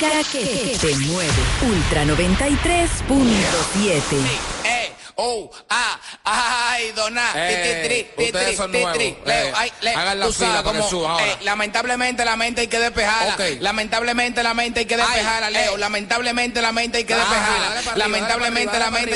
música que te mueve. Ultra 93.7. Ay, Doná. Ustedes son nuevos. Hagan la fila para que suban ahora. Lamentablemente la mente hay que despejarla. Ok. Lamentablemente la mente hay que despejarla, Leo. Lamentablemente la mente hay que despejarla. Lamentablemente la mente